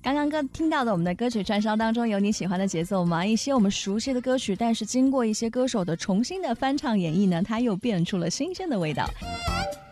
刚刚听到的我们的歌曲串烧当中有你喜欢的节奏吗？一些我们熟悉的歌曲，但是经过一些歌手的重新的翻唱演绎呢，它又变出了新鲜的味道。